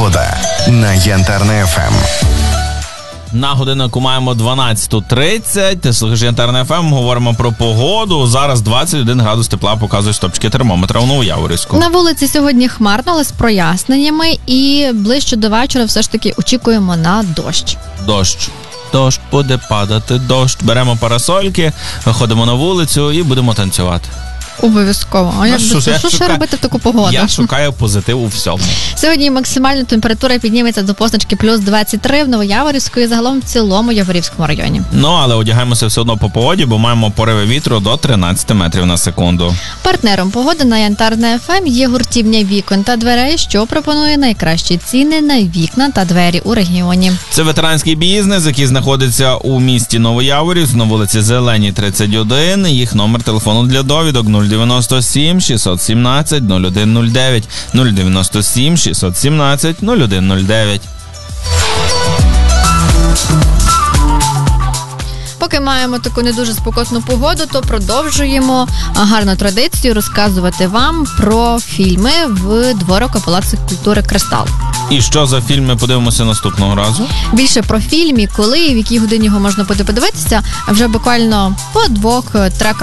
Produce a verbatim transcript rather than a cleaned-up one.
Погода на Янтарне еф ем. На годиннику маємо дванадцята тридцять. Ти слухаєш Янтарне еф ем, говоримо про погоду. Зараз двадцять один градус тепла показують стопчики термометра у Новояворівську. На вулиці сьогодні хмарно, але з проясненнями. І ближче до вечора все ж таки очікуємо на дощ. Дощ. Дощ буде падати, дощ. Беремо парасольки, виходимо на вулицю і будемо танцювати. Обов'язково. А як що, би це? Що ще робити в таку погоду? Я шукаю позитив у всьому. Сьогодні максимальна температура підніметься до позначки плюс двадцять три в Новояворівську і загалом в цілому Яворівському районі. Ну, але одягаємося все одно по погоді, бо маємо пориви вітру до тринадцять метрів на секунду. Партнером погоди на Янтарне еф ем є гуртівня вікон та дверей, що пропонує найкращі ціни на вікна та двері у регіоні. Це ветеранський бізнес, який знаходиться у місті Новояворівськ на вулиці Зеленій, тридцять один. Їх номер телефону для довідок нуль дев'яносто сім шістсот сімнадцять нуль один нуль дев'ять нуль дев'яносто сім шістсот сімнадцять нуль один нуль дев'ять. Поки маємо таку не дуже спекотну погоду, то продовжуємо гарну традицію розказувати вам про фільми в дворику Палацу культури «Кристал». І що за фільм ми подивимося наступного разу? Більше про фільм і коли, і в якій годині його можна буде подивитися, вже буквально по двох треках